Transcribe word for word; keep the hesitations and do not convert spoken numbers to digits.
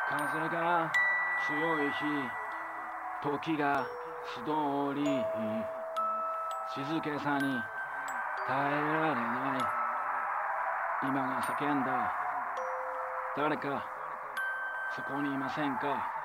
風が強い日、時が素通り、静けさに耐えられない。今が叫んだ誰かそこにいませんか？